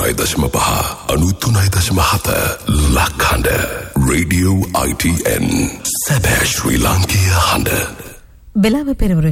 93.5 93.7 ලක්හඬ Radio ITN සැබෑ ශ්‍රී ලාංකීය හඬ බෙලාව පෙරවරු